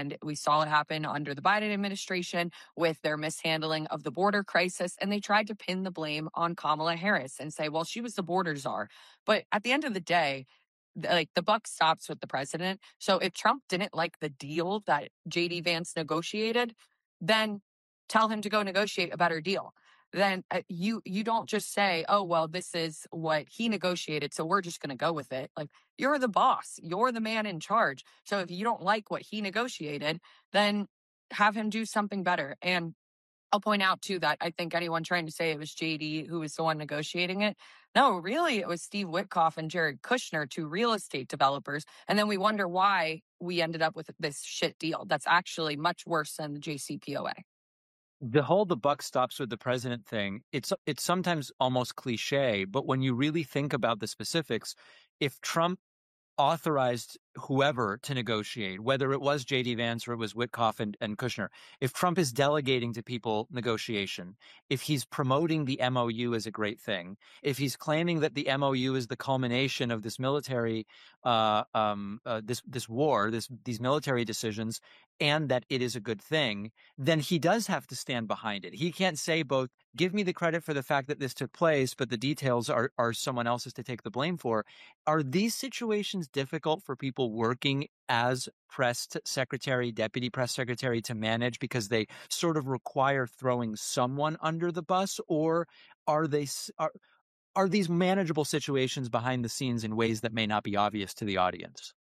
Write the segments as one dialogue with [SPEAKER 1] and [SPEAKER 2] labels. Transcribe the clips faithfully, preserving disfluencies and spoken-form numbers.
[SPEAKER 1] And we saw it happen under the Biden administration with their mishandling of the border crisis. And they tried to pin the blame on Kamala Harris and say, well, she was the border czar. But at the end of the day, like the buck stops with the president. So if Trump didn't like the deal that J D Vance negotiated, then tell him to go negotiate a better deal. Then uh, you you don't just say, oh, well, this is what he negotiated, so we're just going to go with it. Like, you're the boss. You're the man in charge. So if you don't like what he negotiated, then have him do something better. And I'll point out, too, that I think anyone trying to say it was J D who was the one negotiating it. No, really, it was Steve Witkoff and Jared Kushner, two real estate developers. And then we wonder why we ended up with this shit deal that's actually much worse than the J C P O A.
[SPEAKER 2] The whole the buck stops with the president thing, it's it's sometimes almost cliche, but when you really think about the specifics, if Trump authorized whoever to negotiate, whether it was J D Vance or it was Witkoff and, and Kushner, if Trump is delegating to people negotiation, if he's promoting the M O U as a great thing, if he's claiming that the M O U is the culmination of this military, uh, um, uh, this this war, this these military decisions, and that it is a good thing, then he does have to stand behind it. He can't say both, give me the credit for the fact that this took place, but the details are, are someone else's to take the blame for. Are these situations difficult for people working as press secretary, deputy press secretary to manage because they sort of require throwing someone under the bus, or are they are, are these manageable situations behind the scenes in ways that may not be obvious to the audience?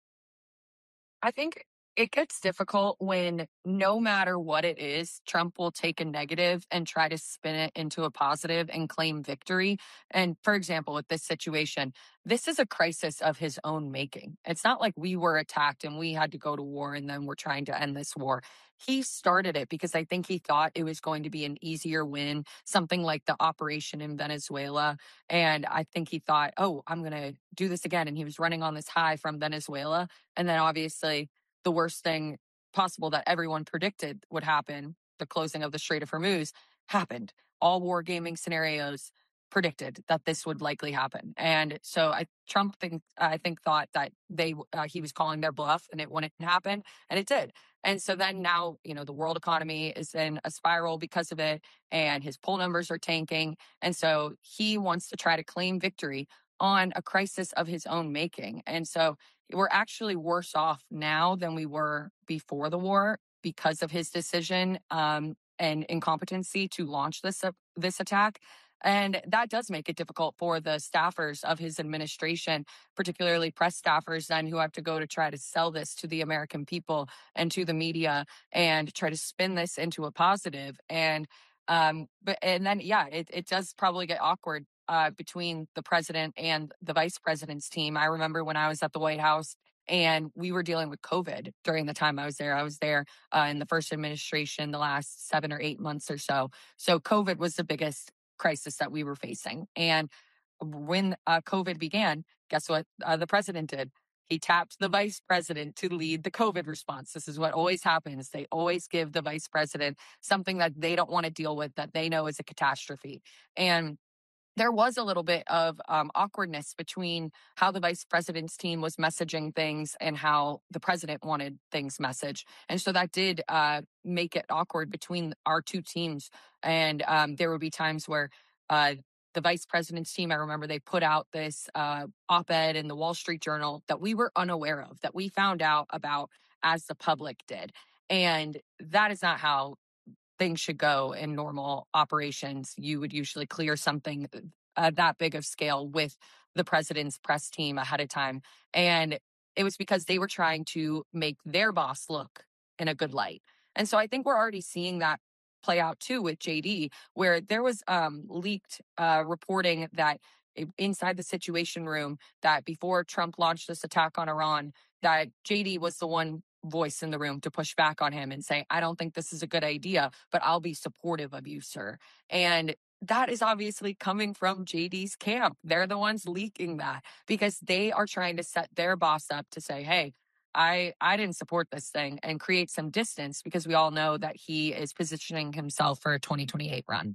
[SPEAKER 1] I think it gets difficult when no matter what it is, Trump will take a negative and try to spin it into a positive and claim victory. And for example, with this situation, this is a crisis of his own making. It's not like we were attacked and we had to go to war and then we're trying to end this war. He started it because I think he thought it was going to be an easier win, something like the operation in Venezuela. And I think he thought, oh, I'm going to do this again. And he was running on this high from Venezuela. And then obviously the worst thing possible that everyone predicted would happen, the closing of the Strait of Hormuz, happened. All wargaming scenarios predicted that this would likely happen. And so I, Trump, think, I think, thought that they uh, he was calling their bluff and it wouldn't happen, and it did. And so then now, you know, the world economy is in a spiral because of it, and his poll numbers are tanking. And so he wants to try to claim victory on a crisis of his own making. And so we're actually worse off now than we were before the war because of his decision um, and incompetency to launch this uh, this attack. And that does make it difficult for the staffers of his administration, particularly press staffers then who have to go to try to sell this to the American people and to the media and try to spin this into a positive. And um, but and then, yeah, it, it does probably get awkward uh, between the president and the vice president's team. I remember when I was at the White House and we were dealing with COVID during the time I was there. I was there uh, in the first administration, the last seven or eight months or so. So COVID was the biggest crisis that we were facing. And when uh, COVID began, guess what uh, the president did? He tapped the vice president to lead the COVID response. This is what always happens. They always give the vice president something that they don't want to deal with, that they know is a catastrophe. And there was a little bit of um, awkwardness between how the vice president's team was messaging things and how the president wanted things messaged. And so that did uh, make it awkward between our two teams. And um, there would be times where uh, the vice president's team, I remember they put out this uh, op-ed in the Wall Street Journal that we were unaware of, that we found out about as the public did. And that is not how things should go in normal operations. You would usually clear something uh, that big of scale with the president's press team ahead of time. And it was because they were trying to make their boss look in a good light. And so I think we're already seeing that play out too with J D, where there was um, leaked uh, reporting that inside the Situation Room, that before Trump launched this attack on Iran, that J D was the one voice in the room to push back on him and say, I don't think this is a good idea, but I'll be supportive of you, sir. And that is obviously coming from J D's camp. They're the ones leaking that because they are trying to set their boss up to say, hey, I, I didn't support this thing, and create some distance because we all know that he is positioning himself for a twenty twenty-eight run.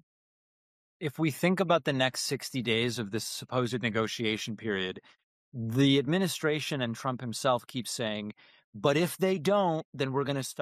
[SPEAKER 2] If we think about the next sixty days of this supposed negotiation period, the administration and Trump himself keep saying, but if they don't, then we're going to start